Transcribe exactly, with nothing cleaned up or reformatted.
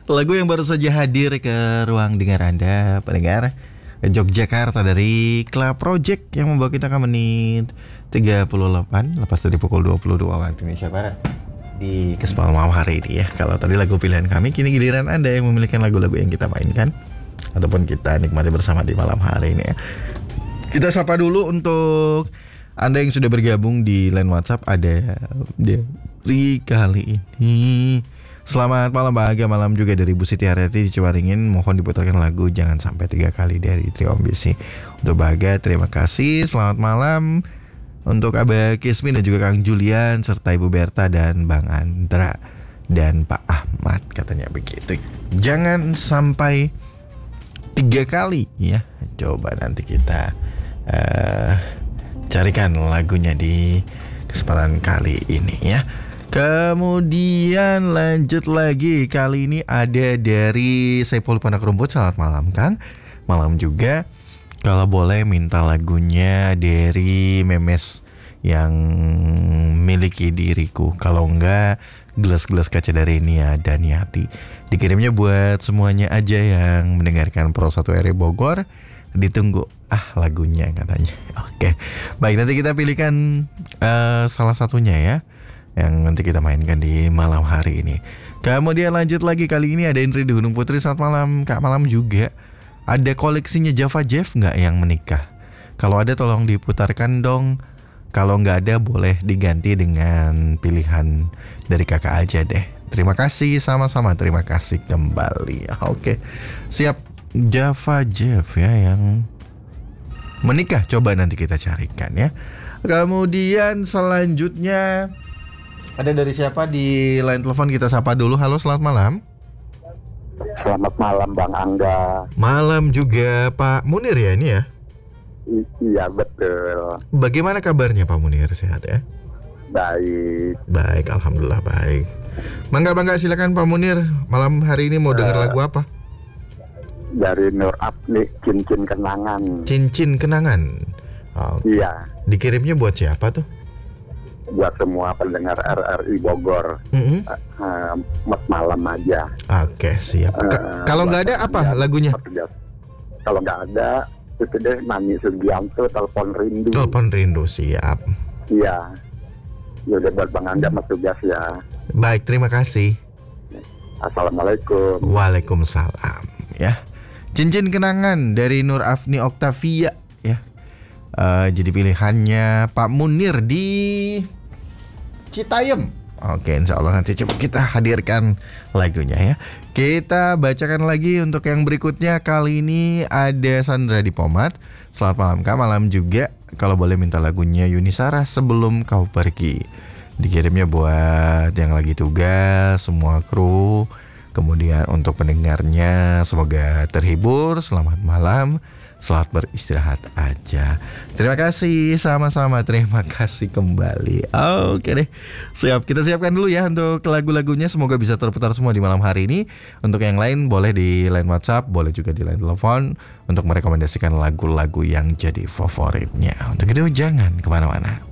Lagu yang baru saja hadir ke ruang dengar Anda, pendengar Yogyakarta dari Club Project yang membawa kita ke menit tiga puluh delapan lepas dari pukul dua puluh dua waktu Indonesia Barat di kesempatan malam hari ini ya. Kalau tadi lagu pilihan kami, kini giliran Anda yang memiliki lagu-lagu yang kita mainkan ataupun kita nikmati bersama di malam hari ini ya. Kita sapa dulu untuk Anda yang sudah bergabung di line WhatsApp. Ada dari kali ini. Selamat malam, bahagia malam juga dari Bu Siti Haryati di Ciwaringin. Mohon diputarkan lagu Jangan Sampai tiga kali dari Trio Ambisi. Untuk bahagia, terima kasih. Selamat malam untuk Abah Kismin dan juga Kang Julian serta Ibu Berta dan Bang Andra dan Pak Ahmad, katanya begitu. Jangan sampai tiga kali ya. Coba nanti kita uh, carikan lagunya di kesempatan kali ini ya. Kemudian lanjut lagi, kali ini ada dari Saiful Pondok Rumput. Selamat malam Kang. Malam juga. Kalau boleh minta lagunya dari Memes yang miliki diriku. Kalau enggak, gelas-gelas kaca dari Nia dan Yati. Dikirimnya buat semuanya aja yang mendengarkan Pro satu R I Bogor. Ditunggu ah lagunya katanya. Oke, baik, nanti kita pilihkan uh, salah satunya ya, yang nanti kita mainkan di malam hari ini. Kemudian lanjut lagi, kali ini ada Indri di Gunung Putri. Selamat malam Kak. Malam juga. Ada koleksinya Java Jeff nggak yang menikah? Kalau ada tolong diputarkan dong. Kalau nggak ada boleh diganti dengan pilihan dari kakak aja deh. Terima kasih, sama-sama terima kasih kembali. Oke, siap. Java Jeff ya yang menikah, coba nanti kita carikan ya. Kemudian selanjutnya ada dari siapa di line telepon, kita sapa dulu. Halo, selamat malam. Selamat malam Bang Angga. Malam juga Pak Munir ya ini ya? I- iya betul. Bagaimana kabarnya Pak Munir, sehat ya? Baik. Baik, alhamdulillah baik. Mangga bangga, silakan Pak Munir. Malam hari ini mau dengar uh, lagu apa? Dari Nur Afni, Cincin Kenangan. Cincin Kenangan. Oh, iya. Dikirimnya buat siapa tuh? Buat semua pendengar R R I Bogor. Mm-hmm. uh, uh, malam aja. Oke, siap. K- uh, kalau nggak ada apa lagunya? Kalau nggak ada, itu deh Nani Sugianto, Telepon Rindu. Telepon Rindu, siap. Iya. Ya udah buat Bang Angga Mas Tugas ya. Baik, terima kasih. Assalamualaikum. Waalaikumsalam. Ya. Cincin Kenangan dari Nur Afni Oktavia ya. Uh, jadi pilihannya Pak Munir di Citayam. Oke, insya Allah nanti coba kita hadirkan lagunya ya. Kita bacakan lagi untuk yang berikutnya. Kali ini ada Sandra di Pomat. Selamat malam Kak, malam juga. Kalau boleh minta lagunya Yuni Sarah, Sebelum Kau Pergi. Dikirimnya buat yang lagi tugas, semua kru. Kemudian untuk pendengarnya, semoga terhibur. Selamat malam. Selamat beristirahat aja. Terima kasih, sama-sama terima kasih kembali. Oke deh, siap, kita siapkan dulu ya untuk lagu-lagunya. Semoga bisa terputar semua di malam hari ini. Untuk yang lain boleh di line WhatsApp, boleh juga di line telepon untuk merekomendasikan lagu-lagu yang jadi favoritnya. Untuk itu jangan kemana-mana.